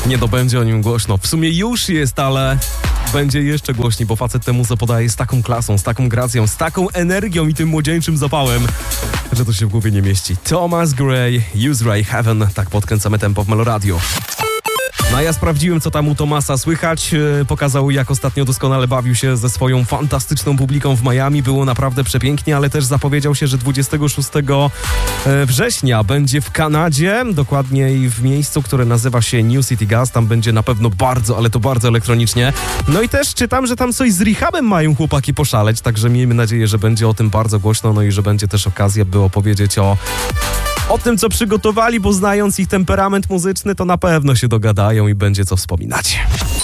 Nie, to będzie o nim głośno. W sumie już jest, ale będzie jeszcze głośniej, bo facet temu podaje z taką klasą, z taką gracją, z taką energią i tym młodzieńczym zapałem, że to się w głowie nie mieści. Thomas Gray, Use Ray Heaven. Tak podkręcamy tempo w Meloradio. No a ja sprawdziłem, co tam u Thomasa słychać. Pokazał, jak ostatnio doskonale bawił się ze swoją fantastyczną publiką w Miami. Było naprawdę przepięknie, ale też zapowiedział się, że 26 września będzie w Kanadzie, dokładniej w miejscu, które nazywa się New City Gas. Tam będzie na pewno bardzo, ale to bardzo elektronicznie. No i też czytam, że tam coś z rehabem mają chłopaki poszaleć, także miejmy nadzieję, że będzie o tym bardzo głośno, no i że będzie też okazja, by opowiedzieć o tym, co przygotowali, bo znając ich temperament muzyczny, to na pewno się dogadają i będzie co wspominać.